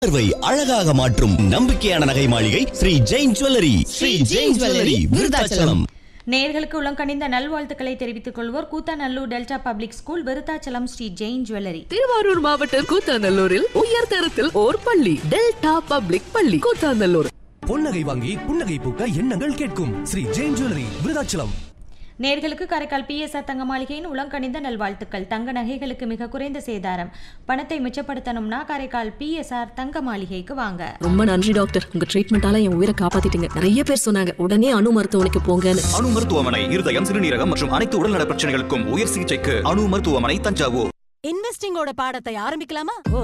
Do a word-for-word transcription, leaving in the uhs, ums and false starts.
பார்வை அழகாக மாற்றும் நம்பிக்கையான நகை மாளிகை ஸ்ரீ ஜெயின் ஜுவல்லரி. ஸ்ரீ ஜெயின் ஜுவல்லரி, விருதாச்சலம். நேயர்களுக்கு உளங்கனிந்த நல்வாழ்த்துக்களை தெரிவித்துக் கொள்வோர் Koothanallur delta public school, Virudhachalam Sri Jain jewellery. Thiruvarur மாவட்டம் கூத்தாநல்லூரில் உயர் தரத்தில் ஓர் பள்ளி, டெல்டா பப்ளிக் பள்ளி, கூத்தாநல்லூர். பொன்னகை வாங்கி புன்னகை பூக்க எண்ணங்கள் கேட்கும் ஸ்ரீ ஜெயின் ஜுவல்லரி, விருதாச்சலம். நேர்களுக்கு காரைக்கால் பி எஸ் ஆர் தங்க மாளிகையின் உளங்கனிந்த நல்வாழ்த்துக்கள். தங்க நகைகளுக்கு மிக குறைந்த சேதாரம். பணத்தை மிச்சப்படுத்தணும்னா காரைக்கால் பி எஸ் ஆர் தங்க மாளிகைக்கு வாங்க. ரொம்ப நன்றி டாக்டர், உங்க ட்ரீட்மெண்டால என் உயிரை காப்பாத்திட்டீங்க. நிறைய பேர் சொன்னாங்க உடனே அணு மருத்துவமனைக்கு போங்கன்னு. அணு மருத்துவமனை இருதயம், சிறுநீரகம் மற்றும் அனைத்து உடல்நல பிரச்சனைகளுக்கும் உயர் சிகிச்சைக்கு அணு மருத்துவமனை, தஞ்சாவூர். இன்வெஸ்டிங்கோட பாடத்தை ஆரம்பிக்கலாமா?